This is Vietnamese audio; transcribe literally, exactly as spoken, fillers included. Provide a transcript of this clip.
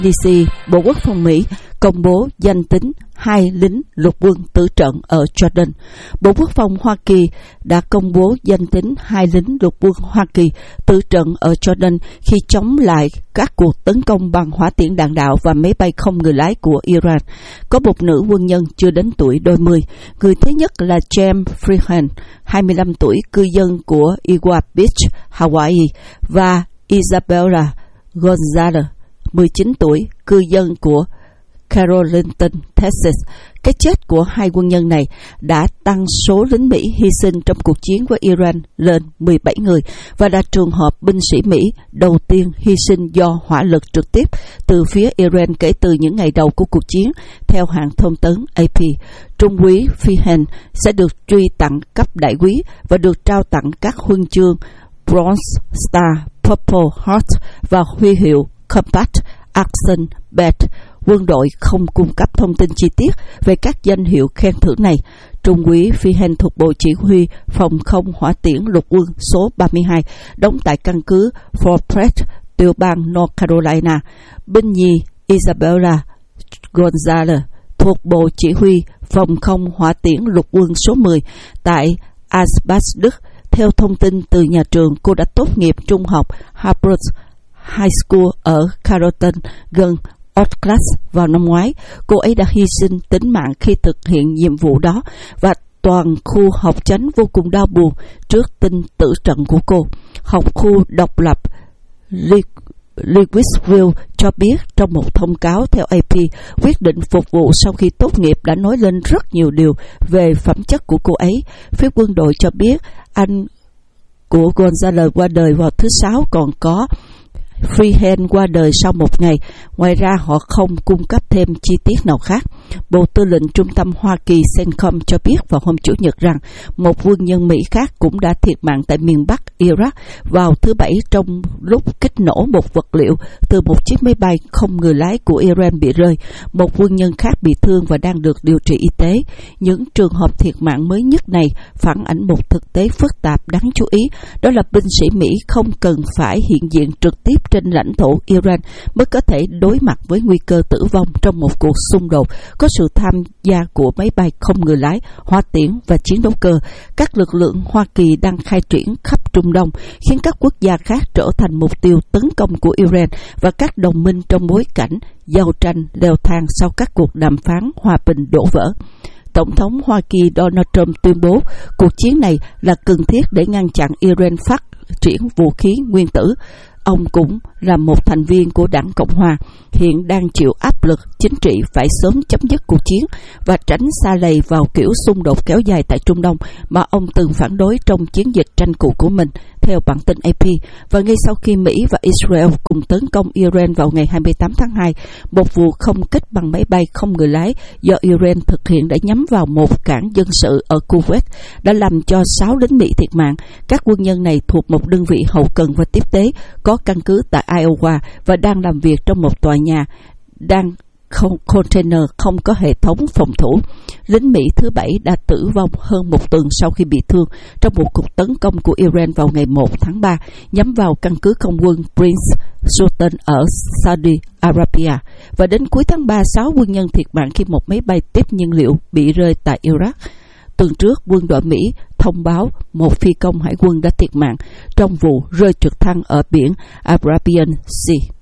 đê xê, Bộ Quốc phòng Mỹ công bố danh tính hai lính lục quân tử trận ở Jordan. Bộ Quốc phòng Hoa Kỳ đã công bố danh tính hai lính lục quân Hoa Kỳ tử trận ở Jordan khi chống lại các cuộc tấn công bằng hỏa tiễn đạn đạo và máy bay không người lái của Iran. Có một nữ quân nhân chưa đến tuổi đôi mươi. Người thứ nhất là James Freehan, hai mươi lăm tuổi, cư dân của Igua Beach, Hawaii, và Isabella Gonzalez, mười chín tuổi, cư dân của Carrollton, Texas. Cái chết của hai quân nhân này đã tăng số lính Mỹ hy sinh trong cuộc chiến với Iran lên mười bảy người và là trường hợp binh sĩ Mỹ đầu tiên hy sinh do hỏa lực trực tiếp từ phía Iran kể từ những ngày đầu của cuộc chiến, theo hãng thông tấn a pê. Trung úy Feehan sẽ được truy tặng cấp đại úy và được trao tặng các huân chương Bronze Star, Purple Heart và huy hiệu Combat Action Badge. Quân đội không cung cấp thông tin chi tiết về các danh hiệu khen thưởng này. Trung úy Feehan thuộc Bộ Chỉ huy Phòng không hỏa tiễn lục quân số ba mươi hai, đóng tại căn cứ Fort Bragg, tiểu bang North Carolina. Binh nhì Isabella Gonzalez thuộc Bộ Chỉ huy Phòng không hỏa tiễn lục quân số mười tại Aspas, Đức. Theo thông tin từ nhà trường, cô đã tốt nghiệp trung học Harvard High School ở Carrollton, gần Oshkosh vào năm ngoái. Cô ấy đã hy sinh tính mạng khi thực hiện nhiệm vụ đó và toàn khu học chánh vô cùng đau buồn trước tin tử trận của cô. Học khu độc lập Louisville cho biết trong một thông cáo theo a pê, quyết định phục vụ sau khi tốt nghiệp đã nói lên rất nhiều điều về phẩm chất của cô ấy. Phía quân đội cho biết anh của Gonzalez qua đời vào thứ Sáu, còn có Freehan qua đời sau một ngày. Ngoài ra, họ không cung cấp thêm chi tiết nào khác. Bộ Tư lệnh Trung tâm Hoa Kỳ CENTCOM cho biết vào hôm Chủ nhật rằng một quân nhân Mỹ khác cũng đã thiệt mạng tại miền Bắc Iraq vào thứ Bảy trong lúc kích nổ một vật liệu từ một chiếc máy bay không người lái của Iran bị rơi. Một quân nhân khác bị thương và đang được điều trị y tế. Những trường hợp thiệt mạng mới nhất này phản ánh một thực tế phức tạp đáng chú ý, đó là binh sĩ Mỹ không cần phải hiện diện trực tiếp trên lãnh thổ Iran mới có thể đối mặt với nguy cơ tử vong trong một cuộc xung đột có sự tham gia của máy bay không người lái, hỏa tiễn và chiến đấu cơ. Các lực lượng Hoa Kỳ đang khai triển khắp Trung Đông, khiến các quốc gia khác trở thành mục tiêu tấn công của Iran và các đồng minh trong bối cảnh giao tranh leo thang sau các cuộc đàm phán hòa bình đổ vỡ. Tổng thống Hoa Kỳ Donald Trump tuyên bố cuộc chiến này là cần thiết để ngăn chặn Iran phát triển vũ khí nguyên tử. Ông cũng là một thành viên của Đảng Cộng Hòa, hiện đang chịu áp lực chính trị phải sớm chấm dứt cuộc chiến và tránh sa lầy vào kiểu xung đột kéo dài tại Trung Đông mà ông từng phản đối trong chiến dịch tranh cử của mình, theo bản tin a pê. Và ngay sau khi Mỹ và Israel cùng tấn công Iran vào ngày hai mươi tám tháng hai, một vụ không kích bằng máy bay không người lái do Iran thực hiện đã nhắm vào một cảng dân sự ở Kuwait đã làm cho sáu lính Mỹ thiệt mạng. Các quân nhân này thuộc một đơn vị hậu cần và tiếp tế có căn cứ tại Iowa và đang làm việc trong một tòa nhà đang không container không có hệ thống phòng thủ. Lính Mỹ thứ bảy đã tử vong hơn một tuần sau khi bị thương trong một cuộc tấn công của Iran vào ngày một tháng ba nhắm vào căn cứ không quân Prince Sultan ở Saudi Arabia. Và đến cuối tháng ba, sáu quân nhân thiệt mạng khi một máy bay tiếp nhiên liệu bị rơi tại Iraq. Tuần trước, quân đội Mỹ thông báo một phi công hải quân đã thiệt mạng trong vụ rơi trực thăng ở biển Arabian Sea.